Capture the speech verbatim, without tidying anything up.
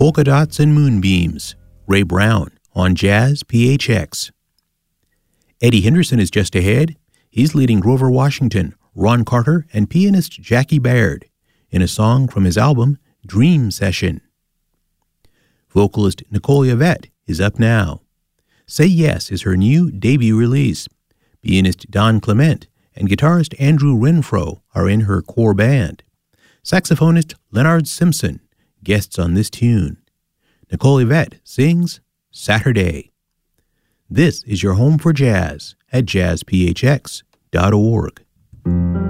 Polka Dots and Moonbeams, Ray Brown on Jazz P H X. Eddie Henderson is just ahead. He's leading Grover Washington, Ron Carter, and pianist Jackie Baird in a song from his album Dream Session. Vocalist Nicole Yvette is up now. Say Yes is her new debut release. Pianist Don Clement and guitarist Andrew Renfro are in her core band. Saxophonist Leonard Simpson guests on this tune. Nicole Yvette sings Saturday. This is your home for jazz at jazz p h x dot org.